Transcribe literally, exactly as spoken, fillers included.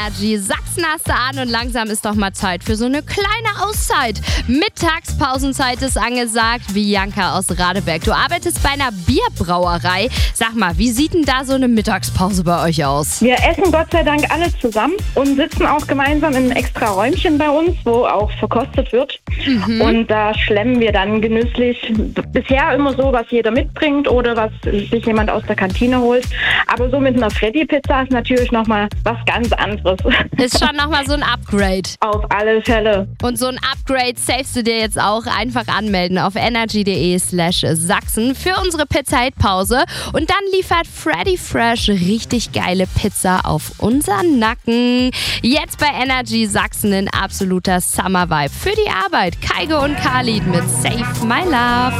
Energy Sachsen hast du an und langsam ist doch mal Zeit für so eine kleine Auszeit. Mittagspausenzeit ist angesagt. Bianca aus Radeberg, du arbeitest bei einer Bierbrauerei. Sag mal, wie sieht denn da so eine Mittagspause bei euch aus? Wir essen Gott sei Dank alle zusammen und sitzen auch gemeinsam in einem extra Räumchen bei uns, wo auch verkostet wird. Mhm. Und da schlemmen wir dann genüsslich, bisher immer so, was jeder mitbringt oder was sich jemand aus der Kantine holt. Aber so mit einer Freddy-Pizza ist natürlich nochmal was ganz anderes. Ist schon nochmal so ein Upgrade. Auf alle Fälle. Und so ein Upgrade savest du dir jetzt auch. Einfach anmelden auf energy.de slash Sachsen für unsere Pizza-Hit-Pause. Und dann liefert Freddy Fresh richtig geile Pizza auf unseren Nacken. Jetzt bei Energy Sachsen in absoluter Summer-Vibe. Für die Arbeit Kaigo und Khalid mit Save My Love.